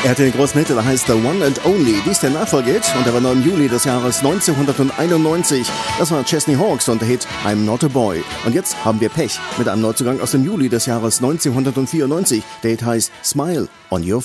Er hatte den großen Hit, der heißt The One and Only. Dies der Nachfolgehit und der war noch im Juli des Jahres 1991. Das war Chesney Hawkes und der Hit I'm Not a Boy. Und jetzt haben wir Pech mit einem Neuzugang aus dem Juli des Jahres 1994. Der Hit heißt Smile on Your